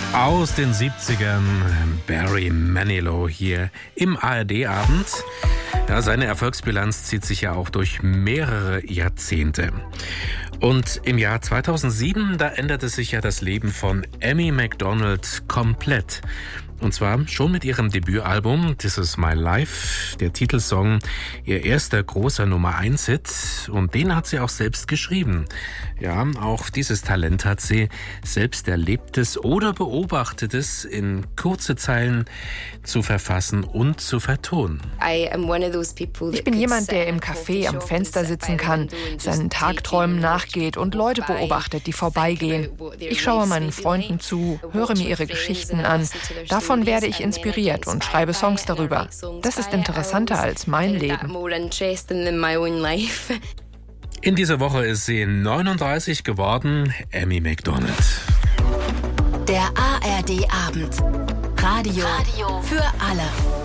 Aus den 70ern, Barry Manilow hier im ARD-Abend. Ja, seine Erfolgsbilanz zieht sich ja auch durch mehrere Jahrzehnte. Und im Jahr 2007, da änderte sich ja das Leben von Amy Macdonald komplett. Und zwar schon mit ihrem Debütalbum This Is My Life, der Titelsong, ihr erster großer Nummer-1-Hit. Und den hat sie auch selbst geschrieben. Ja, auch dieses Talent hat sie, selbst Erlebtes oder Beobachtetes in kurze Zeilen zu verfassen und zu vertonen. Ich bin jemand, der im Café am Fenster sitzen kann, seinen Tagträumen nachgeht und Leute beobachtet, die vorbeigehen. Ich schaue meinen Freunden zu, höre mir ihre Geschichten an. Davon werde ich inspiriert und schreibe Songs darüber. Das ist interessanter als mein Leben. In dieser Woche ist sie 39 geworden, Amy Macdonald. Der ARD-Abend. Radio für alle.